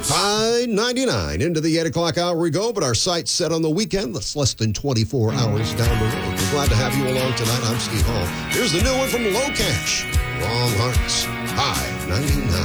5:99 into the 8 o'clock hour we go, but our sight's set on the weekend. That's less than 24 hours down the road. We're glad to have you along tonight. I'm Steve Hall. Here's the new one from Low Cash. Wrong Hearts. 5:99.